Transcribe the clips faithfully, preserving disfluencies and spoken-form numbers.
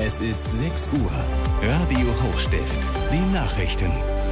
Es ist sechs Uhr. Radio Hochstift. Die Nachrichten.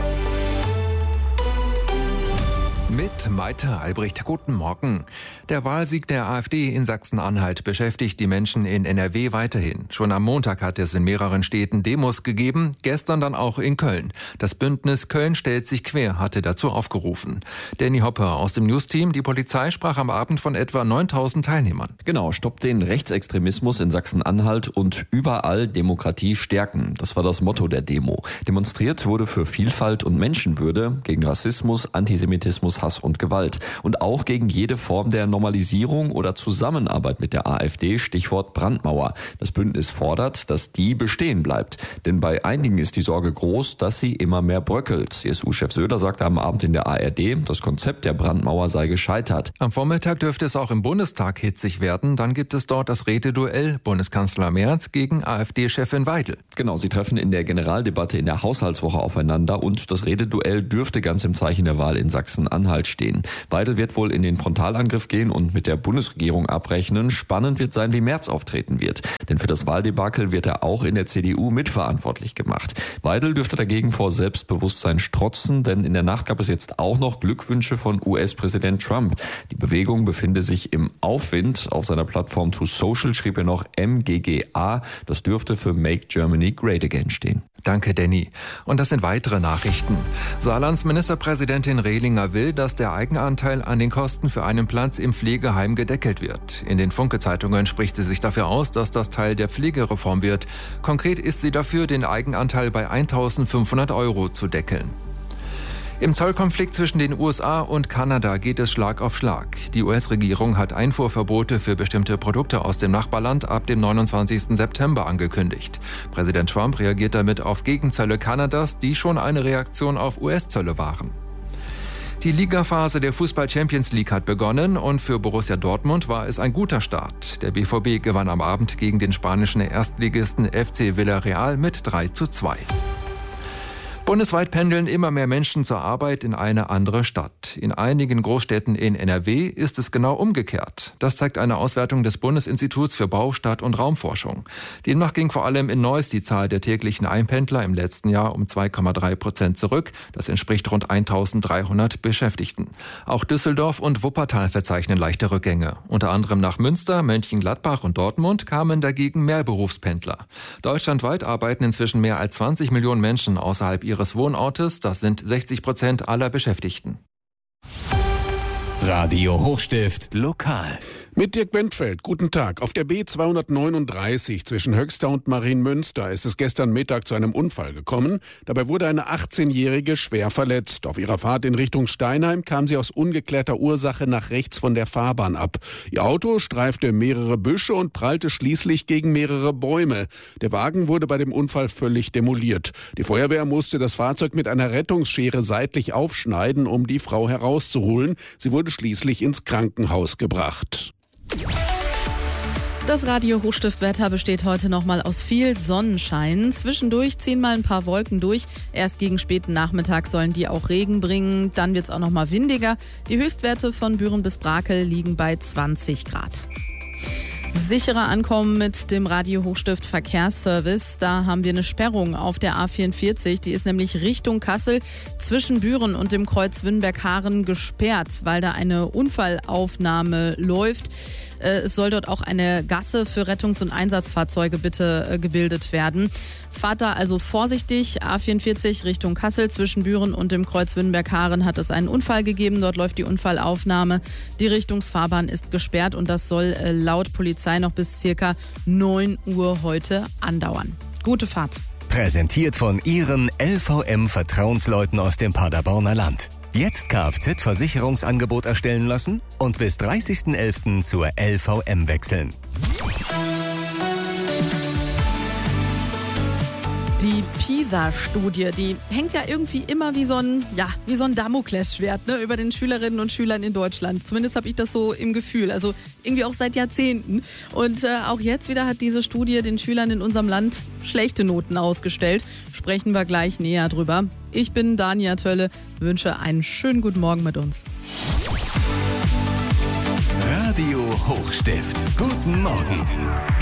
Mit Maite Albrecht. Guten Morgen. Der Wahlsieg der AfD in Sachsen-Anhalt beschäftigt die Menschen in N R W weiterhin. Schon am Montag hat es in mehreren Städten Demos gegeben, gestern dann auch in Köln. Das Bündnis Köln stellt sich quer hatte dazu aufgerufen. Danny Hopper aus dem Newsteam. Die Polizei sprach am Abend von etwa neuntausend Teilnehmern. Genau, stoppt den Rechtsextremismus in Sachsen-Anhalt und überall Demokratie stärken. Das war das Motto der Demo. Demonstriert wurde für Vielfalt und Menschenwürde, gegen Rassismus, Antisemitismus, Hass und Gewalt. Und auch gegen jede Form der Normalisierung oder Zusammenarbeit mit der AfD, Stichwort Brandmauer. Das Bündnis fordert, dass die bestehen bleibt. Denn bei einigen ist die Sorge groß, dass sie immer mehr bröckelt. C S U-Chef Söder sagte am Abend in der A R D, das Konzept der Brandmauer sei gescheitert. Am Vormittag dürfte es auch im Bundestag hitzig werden. Dann gibt es dort das Rededuell Bundeskanzler Merz gegen AfD-Chefin Weidel. Genau, sie treffen in der Generaldebatte in der Haushaltswoche aufeinander und das Rededuell dürfte ganz im Zeichen der Wahl in Sachsen-Anhalt stehen. Weidel wird wohl in den Frontalangriff gehen und mit der Bundesregierung abrechnen. Spannend wird sein, wie Merz auftreten wird. Denn für das Wahldebakel wird er auch in der C D U mitverantwortlich gemacht. Weidel dürfte dagegen vor Selbstbewusstsein strotzen, denn in der Nacht gab es jetzt auch noch Glückwünsche von U S-Präsident Trump. Die Bewegung befinde sich im Aufwind. Auf seiner Plattform To Social schrieb er noch M G G A. Das dürfte für Make Germany Great Again stehen. Danke, Danny. Und das sind weitere Nachrichten. Saarlands Ministerpräsidentin Rehlinger will, dass der Eigenanteil an den Kosten für einen Platz im Pflegeheim gedeckelt wird. In den Funke-Zeitungen spricht sie sich dafür aus, dass das Teil der Pflegereform wird. Konkret ist sie dafür, den Eigenanteil bei eintausendfünfhundert Euro zu deckeln. Im Zollkonflikt zwischen den U S A und Kanada geht es Schlag auf Schlag. Die U S-Regierung hat Einfuhrverbote für bestimmte Produkte aus dem Nachbarland ab dem neunundzwanzigsten September angekündigt. Präsident Trump reagiert damit auf Gegenzölle Kanadas, die schon eine Reaktion auf U S-Zölle waren. Die Ligaphase der Fußball-Champions League hat begonnen und für Borussia Dortmund war es ein guter Start. Der B V B gewann am Abend gegen den spanischen Erstligisten F C Villarreal mit drei zu zwei. Bundesweit pendeln immer mehr Menschen zur Arbeit in eine andere Stadt. In einigen Großstädten in N R W ist es genau umgekehrt. Das zeigt eine Auswertung des Bundesinstituts für Bau, Stadt- und Raumforschung. Demnach ging vor allem in Neuss die Zahl der täglichen Einpendler im letzten Jahr um zwei Komma drei Prozent zurück. Das entspricht rund eintausenddreihundert Beschäftigten. Auch Düsseldorf und Wuppertal verzeichnen leichte Rückgänge. Unter anderem nach Münster, Mönchengladbach und Dortmund kamen dagegen mehr Berufspendler. Deutschlandweit arbeiten inzwischen mehr als zwanzig Millionen Menschen außerhalb ihrer ihres Wohnortes, das sind sechzig Prozent aller Beschäftigten. Radio Hochstift lokal. Mit Dirk Bentfeld, guten Tag. Auf der B zweihundertneununddreißig zwischen Höxter und Marienmünster ist es gestern Mittag zu einem Unfall gekommen. Dabei wurde eine achtzehnjährige schwer verletzt. Auf ihrer Fahrt in Richtung Steinheim kam sie aus ungeklärter Ursache nach rechts von der Fahrbahn ab. Ihr Auto streifte mehrere Büsche und prallte schließlich gegen mehrere Bäume. Der Wagen wurde bei dem Unfall völlig demoliert. Die Feuerwehr musste das Fahrzeug mit einer Rettungsschere seitlich aufschneiden, um die Frau herauszuholen. Sie wurde schließlich ins Krankenhaus gebracht. Das Radio-Hochstift-Wetter besteht heute nochmal aus viel Sonnenschein. Zwischendurch ziehen mal ein paar Wolken durch. Erst gegen späten Nachmittag sollen die auch Regen bringen. Dann wird es auch nochmal windiger. Die Höchstwerte von Büren bis Brakel liegen bei zwanzig Grad. Sicherer ankommen mit dem Radio-Hochstift Verkehrsservice. Da haben wir eine Sperrung auf der A vierundvierzig. Die ist nämlich Richtung Kassel zwischen Büren und dem Kreuz Wünnberg-Haaren gesperrt, weil da eine Unfallaufnahme läuft. Es soll dort auch eine Gasse für Rettungs- und Einsatzfahrzeuge bitte gebildet werden. Fahrt da also vorsichtig. A vierundvierzig Richtung Kassel zwischen Büren und dem Kreuz Wünnberg-Haaren hat es einen Unfall gegeben. Dort läuft die Unfallaufnahme. Die Richtungsfahrbahn ist gesperrt und das soll laut Polizei noch bis circa neun Uhr heute andauern. Gute Fahrt. Präsentiert von Ihren L V M-Vertrauensleuten aus dem Paderborner Land. Jetzt Kfz-Versicherungsangebot erstellen lassen und bis dreißigsten elften zur L V M wechseln. Die PISA-Studie, die hängt ja irgendwie immer wie so ein, ja, wie so ein Damoklesschwert, ne, über den Schülerinnen und Schülern in Deutschland. Zumindest habe ich das so im Gefühl. Also irgendwie auch seit Jahrzehnten. Und äh, auch jetzt wieder hat diese Studie den Schülern in unserem Land schlechte Noten ausgestellt. Sprechen wir gleich näher drüber. Ich bin Dania Tölle, wünsche einen schönen guten Morgen mit uns. Radio Hochstift. Guten Morgen.